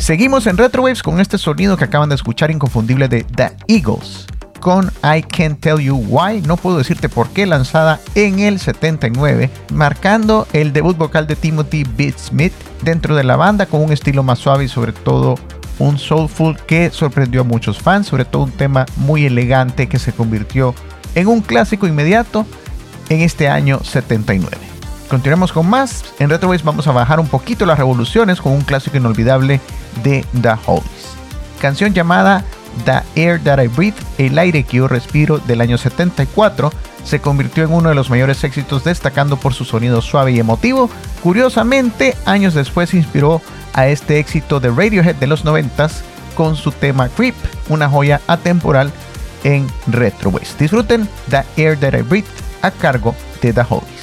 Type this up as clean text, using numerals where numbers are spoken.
Seguimos en Retrowaves con este sonido que acaban de escuchar inconfundible de The Eagles, con I Can't Tell You Why, no puedo decirte por qué, lanzada en el 79, marcando el debut vocal de Timothy B. Smith dentro de la banda, con un estilo más suave y sobre todo un soulful que sorprendió a muchos fans, sobre todo un tema muy elegante que se convirtió en un clásico inmediato en este año 79. Continuamos con más. En Retrowaves vamos a bajar un poquito las revoluciones con un clásico inolvidable de The Hollies, canción llamada The Air That I Breathe, el aire que yo respiro, del año 74, se convirtió en uno de los mayores éxitos, destacando por su sonido suave y emotivo. Curiosamente, años después se inspiró a este éxito de Radiohead de los 90s con su tema Creep, una joya atemporal en Retrowaves. Disfruten The Air That I Breathe a cargo de The Hollies.